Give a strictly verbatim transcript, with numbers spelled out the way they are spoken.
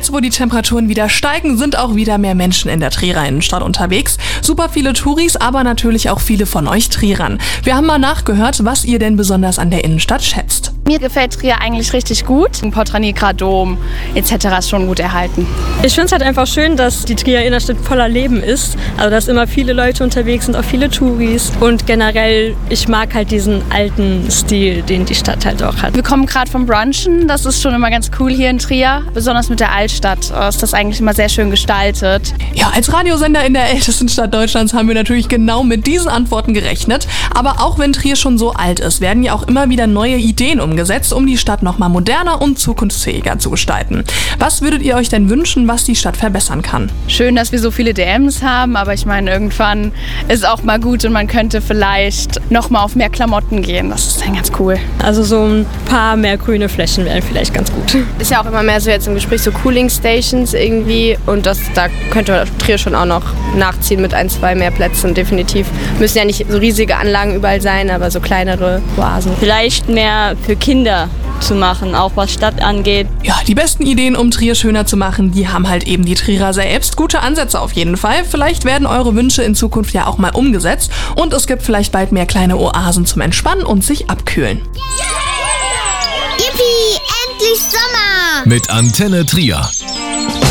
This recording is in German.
Jetzt, wo die Temperaturen wieder steigen, sind auch wieder mehr Menschen in der Trierer Innenstadt unterwegs. Super viele Touris, aber natürlich auch viele von euch Trierern. Wir haben mal nachgehört, was ihr denn besonders an der Innenstadt schätzt. Mir gefällt Trier eigentlich richtig gut. Porta-Nigra Dom et cetera ist schon gut erhalten. Ich finde es halt einfach schön, dass die Trierer Innenstadt voller Leben ist. Also dass immer viele Leute unterwegs sind, auch viele Touris. Und generell, ich mag halt diesen alten Stil, den die Stadt halt auch hat. Wir kommen gerade vom Brunchen. Das ist schon immer ganz cool hier in Trier. Besonders mit der Altstadt ist das eigentlich immer sehr schön gestaltet. Ja, als Radiosender in der ältesten Stadt Deutschlands haben wir natürlich genau mit diesen Antworten gerechnet. Aber auch wenn Trier schon so alt ist, werden ja auch immer wieder neue Ideen umgesetzt, um die Stadt nochmal moderner und zukunftsfähiger zu gestalten. Was würdet ihr euch denn wünschen, was die Stadt verbessern kann? Schön, dass wir so viele D Ms haben, aber ich meine, irgendwann ist auch mal gut und man könnte vielleicht nochmal auf mehr Klamotten gehen. Das ist dann ganz cool. Also so ein paar mehr grüne Flächen wären vielleicht ganz gut. Ist ja auch immer mehr so jetzt im Gespräch so Cooling Stations irgendwie und das, da könnte Trier schon auch noch nachziehen mit ein, zwei mehr Plätzen, definitiv. Müssen ja nicht so riesige Anlagen überall sein, aber so kleinere Oasen. Vielleicht mehr für Kinder zu machen, auch was Stadt angeht. Ja, die besten Ideen, um Trier schöner zu machen, die haben halt eben die Trierer selbst. Gute Ansätze auf jeden Fall. Vielleicht werden eure Wünsche in Zukunft ja auch mal umgesetzt und es gibt vielleicht bald mehr kleine Oasen zum Entspannen und sich abkühlen. Yippie, endlich Sommer! Mit Antenne Trier.